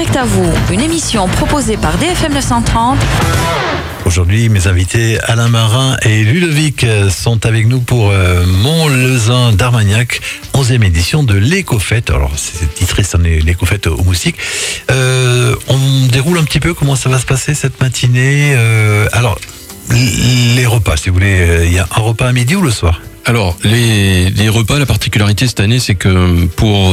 Direct à vous, une émission proposée par DFM 930. Aujourd'hui, mes invités Alain Marin et Ludovic sont avec nous pour Mont-Lezin d'Armagnac, 11e édition de l'Éco-Fête. Alors, c'est titré, ça est l'Éco-Fête au Moustique. On déroule un petit peu comment ça va se passer cette matinée. Alors, les repas, si vous voulez, il y a un repas à midi ou le soir ? Alors, les repas, la particularité cette année, c'est que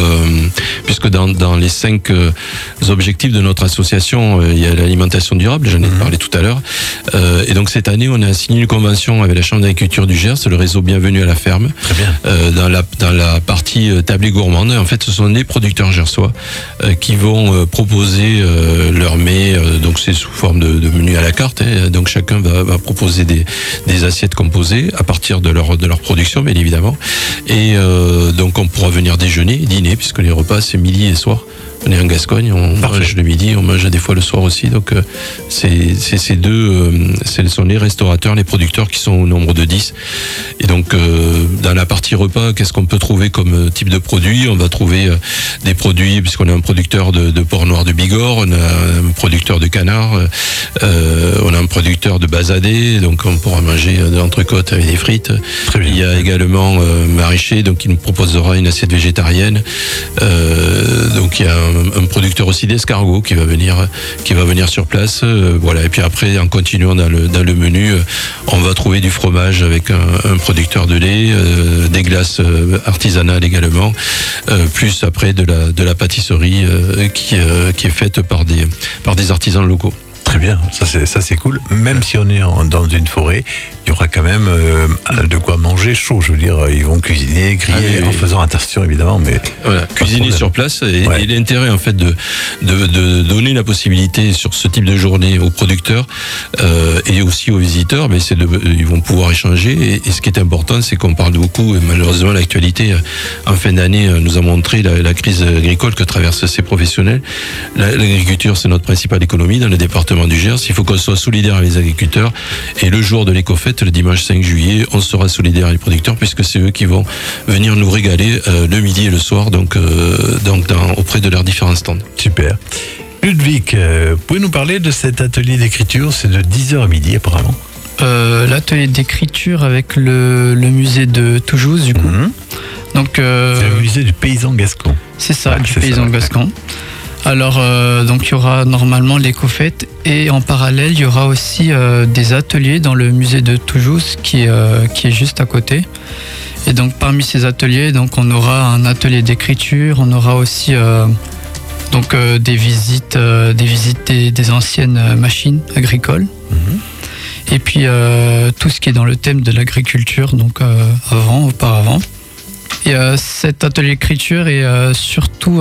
puisque dans les 5 objectifs de notre association, il y a l'alimentation durable, j'en ai parlé tout à l'heure, et donc cette année, on a signé une convention avec la Chambre d'agriculture du Gers, le réseau Bienvenue à la ferme. Très bien. Dans la partie tablée gourmande. En fait, ce sont des producteurs gersois qui vont proposer leur mets, donc c'est sous forme de menu à la carte, donc chacun va proposer des assiettes composées à partir de leur production, bien évidemment, et donc on pourra venir déjeuner, dîner, puisque les repas c'est midi et soir. On est en Gascogne, on mange le midi, on mange des fois le soir aussi. Donc ce sont les restaurateurs, les producteurs qui sont au nombre de 10. Et donc dans la partie repas, qu'est-ce qu'on peut trouver comme type de produit ? On va trouver des produits, puisqu'on a un producteur de porc noir de Bigorre, on a un producteur de canard, on a un producteur de basadé, donc on pourra manger de l'entrecôte avec des frites. Très bien. Il y a également maraîcher, donc qui nous proposera une assiette végétarienne. Donc il y a un producteur aussi d'escargots qui va venir sur place, voilà. Et puis après, en continuant dans le menu, on va trouver du fromage avec un producteur de lait, des glaces artisanales également, plus après de la pâtisserie qui est faite par des artisans locaux. Très bien, ça c'est cool. Même si on est dans une forêt, il y aura quand même de quoi manger chaud. Je veux dire, ils vont cuisiner, griller, en faisant attention évidemment, mais voilà, cuisiner sur place. Et l'intérêt en fait de donner la possibilité sur ce type de journée aux producteurs et aussi aux visiteurs, mais ils vont pouvoir échanger. Et ce qui est important, c'est qu'on parle beaucoup. Et malheureusement, l'actualité en fin d'année nous a montré la crise agricole que traversent ces professionnels. L'agriculture, c'est notre principale économie dans le département du Gers. Il faut qu'on soit solidaire avec les agriculteurs. Et le jour de l'Éco-Fête, le dimanche 5 juillet, on sera solidaire avec les producteurs puisque c'est eux qui vont venir nous régaler le midi et le soir, donc auprès de leurs différents stands. Super. Ludovic, pouvez nous parler de cet atelier d'écriture ? C'est de 10h à midi apparemment. L'atelier d'écriture avec le musée de Toujouz, du coup. Donc, c'est le musée du paysan gascon. C'est ça, du paysan gascon. Alors, donc il y aura normalement l'Éco-Fête et en parallèle, il y aura aussi des ateliers dans le musée de Toujouz qui est juste à côté. Et donc parmi ces ateliers, donc on aura un atelier d'écriture, on aura aussi des visites des anciennes machines agricoles. Et puis tout ce qui est dans le thème de l'agriculture, donc auparavant. Et cet atelier d'écriture est surtout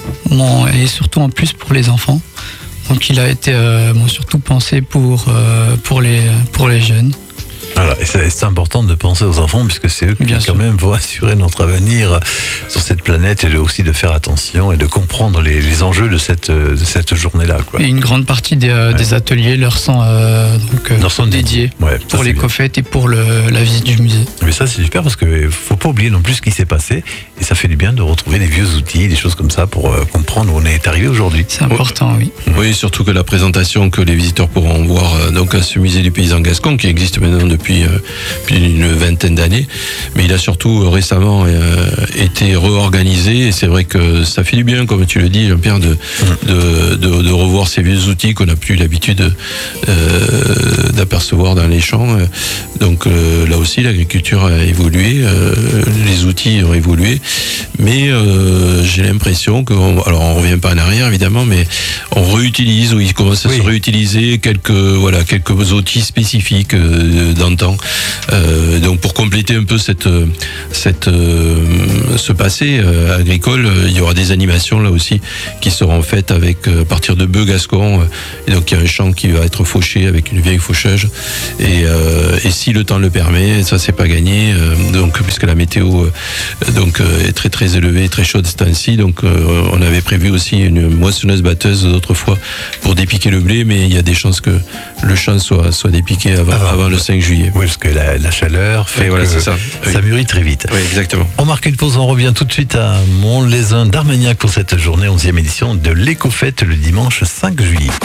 en plus pour les enfants. Donc il a été surtout pensé pour les jeunes. Voilà, et c'est important de penser aux enfants puisque c'est eux qui quand même vont assurer notre avenir sur cette planète et aussi de faire attention et de comprendre les enjeux de cette journée-là, quoi. Et une grande partie des ateliers leur sont dédiés pour l'Éco-Fête et pour la visite du musée. Mais ça c'est super parce qu'il ne faut pas oublier non plus ce qui s'est passé et ça fait du bien de retrouver des vieux outils, des choses comme ça pour comprendre où on est arrivé aujourd'hui. C'est important, oui. Oui, surtout que la présentation que les visiteurs pourront voir donc à ce musée du paysan gascon qui existe maintenant depuis une vingtaine d'années, mais il a surtout récemment été réorganisé et c'est vrai que ça fait du bien, comme tu le dis Jean-Pierre, de revoir ces vieux outils qu'on n'a plus l'habitude d'apercevoir dans les champs. Donc là aussi l'agriculture a évolué, les outils ont évolué, mais j'ai l'impression on revient pas en arrière évidemment, mais on réutilise, ou il commence à se réutiliser quelques outils spécifiques d'antan. Donc pour compléter un peu ce passé agricole, il y aura des animations là aussi qui seront faites à partir de bœufs gascons. Et donc il y a un champ qui va être fauché avec une vieille faucheuse. Et si le temps le permet, ça c'est pas gagné. Donc puisque la météo est très très élevée, très chaude ce temps-ci, donc on avait prévu aussi une moissonneuse batteuse d'autrefois pour dépiquer le blé, mais il y a des chances que le champ soit dépiqué avant le 5 juillet. juillet. Oui, parce que la chaleur fait Oui, voilà, que c'est ça. Oui. ça mûrit très vite. Oui, exactement. On marque une pause, on revient tout de suite à Montlézin d'Armagnac pour cette journée 11e édition de l'Écofête le dimanche 5 juillet.